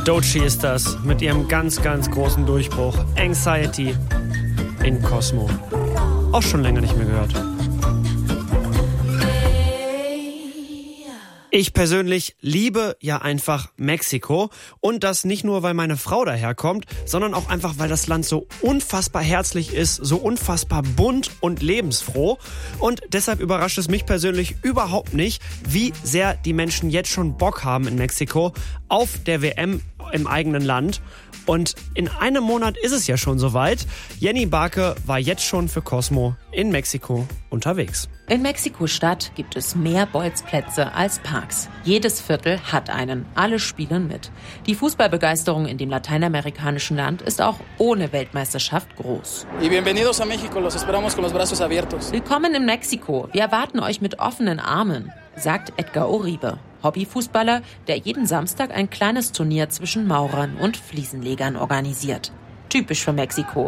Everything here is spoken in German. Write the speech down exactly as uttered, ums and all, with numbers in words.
Doechii ist das mit ihrem ganz, ganz großen Durchbruch. Anxiety in Cosmo. Auch schon länger nicht mehr gehört. Ich persönlich liebe ja einfach Mexiko und das nicht nur, weil meine Frau daherkommt, sondern auch einfach, weil das Land so unfassbar herzlich ist, so unfassbar bunt und lebensfroh und deshalb überrascht es mich persönlich überhaupt nicht, wie sehr die Menschen jetzt schon Bock haben in Mexiko auf der W M im eigenen Land. Und in einem Monat ist es ja schon soweit. Jenny Barke war jetzt schon für Cosmo in Mexiko unterwegs. In Mexiko-Stadt gibt es mehr Bolzplätze als Parks. Jedes Viertel hat einen. Alle spielen mit. Die Fußballbegeisterung in dem lateinamerikanischen Land ist auch ohne Weltmeisterschaft groß. Willkommen in Mexiko. Wir erwarten euch mit offenen Armen, sagt Edgar Uribe, Hobbyfußballer, der jeden Samstag ein kleines Turnier zwischen Maurern und Fliesenlegern organisiert. Typisch für Mexiko.